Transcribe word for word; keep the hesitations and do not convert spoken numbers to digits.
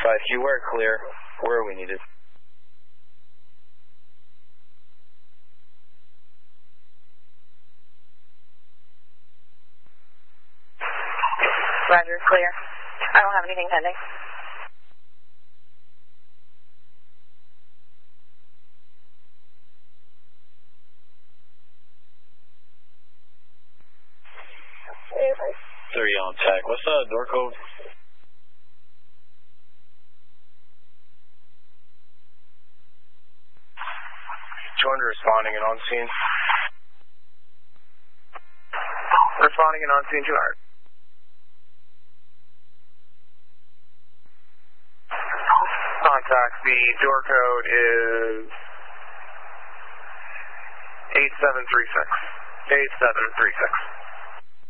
five Q, we're clear. Where are we needed? Roger, clear. I don't have anything pending. Three on tag. What's the door code? two hundred responding and on scene. Responding and on scene two hundred. Contact, the door code is eight seven three six. eight seven three six.